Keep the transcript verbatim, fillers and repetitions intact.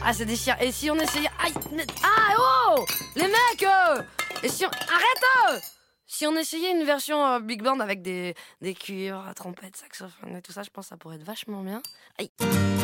Ah, ça déchire. Et si on essayait... Aïe mais- Ah, oh les mecs euh, Et si on... Arrête euh Si on essayait une version euh, big band avec des, des cuivres, trompettes, saxophones et tout ça, je pense que ça pourrait être vachement bien. Aïe